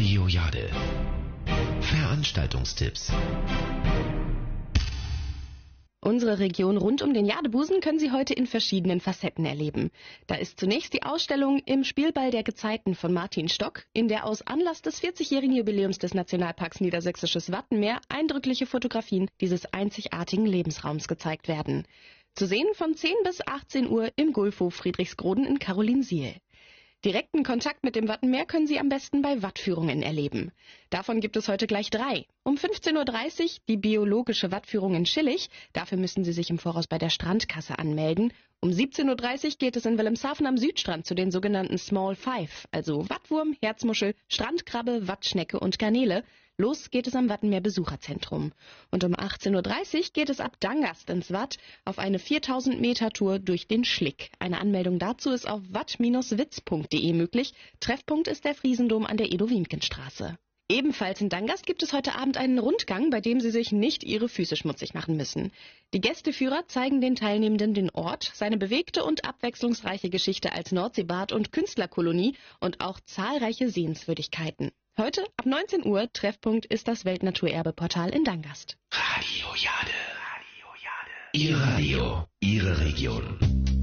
Radio Jade. Veranstaltungstipps. Unsere Region rund um den Jadebusen können Sie heute in verschiedenen Facetten erleben. Da ist zunächst die Ausstellung Im Spielball der Gezeiten von Martin Stock, in der aus Anlass des 40-jährigen Jubiläums des Nationalparks Niedersächsisches Wattenmeer eindrückliche Fotografien dieses einzigartigen Lebensraums gezeigt werden. Zu sehen von 10 bis 18 Uhr im Gulfhof Friedrichsgroden in Karolinsiel. Direkten Kontakt mit dem Wattenmeer können Sie am besten bei Wattführungen erleben. Davon gibt es heute gleich 3. Um 15.30 Uhr die biologische Wattführung in Schillig. Dafür müssen Sie sich im Voraus bei der Strandkasse anmelden. Um 17.30 Uhr geht es in Wilhelmshaven am Südstrand zu den sogenannten Small Five, also Wattwurm, Herzmuschel, Strandkrabbe, Wattschnecke und Garnele. Los geht es am Wattenmeer Besucherzentrum. Und um 18.30 Uhr geht es ab Dangast ins Watt auf eine 4000 Meter Tour durch den Schlick. Eine Anmeldung dazu ist auf watt-witz.de möglich. Treffpunkt ist der Friesendom an der Edo-Wienken-Straße. Ebenfalls in Dangast gibt es heute Abend einen Rundgang, bei dem Sie sich nicht Ihre Füße schmutzig machen müssen. Die Gästeführer zeigen den Teilnehmenden den Ort, seine bewegte und abwechslungsreiche Geschichte als Nordseebad und Künstlerkolonie und auch zahlreiche Sehenswürdigkeiten. Heute ab 19 Uhr Treffpunkt ist das Weltnaturerbe-Portal in Dangast. Radio Jade. Ihr Radio, Ihre Region.